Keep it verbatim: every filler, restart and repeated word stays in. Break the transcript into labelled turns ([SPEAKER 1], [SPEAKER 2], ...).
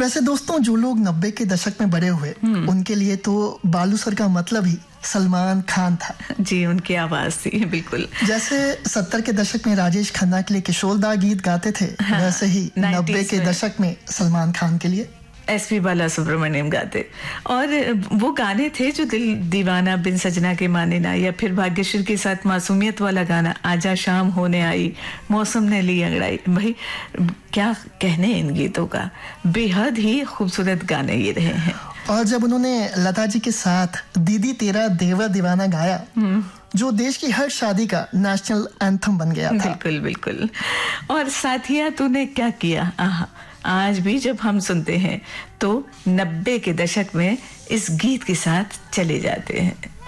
[SPEAKER 1] वैसे दोस्तों, जो लोग नब्बे के दशक में बड़े हुए उनके लिए तो बालू सर का मतलब ही सलमान खान था।
[SPEAKER 2] जी, उनकी आवाज थी बिल्कुल।
[SPEAKER 1] जैसे सत्तर के दशक में राजेश खन्ना के लिए किशोरदा गीत गाते थे, हाँ, वैसे ही नब्बे के दशक में सलमान खान के लिए
[SPEAKER 2] एस पी बाला सुब्रमण्यम गाते। और वो गाने थे जो दिल दीवाना, बिन सजना के माने ना, या फिर भाग्यश्री के साथ मासूमियत वाला गाना आजा शाम होने आई, मौसम ने ली अंगड़ाई। भाई क्या कहने इन गीतों का, बेहद ही खूबसूरत गाने ये रहे हैं।
[SPEAKER 1] और जब उन्होंने लता जी के साथ दीदी तेरा देवर दीवाना गाया, जो देश की हर शादी का नेशनल एंथम बन गया था।
[SPEAKER 2] बिल्कुल बिल्कुल। और साथिया तूने क्या किया, आहा, आज भी जब हम सुनते हैं तो नब्बे के दशक में इस गीत के साथ चले जाते हैं।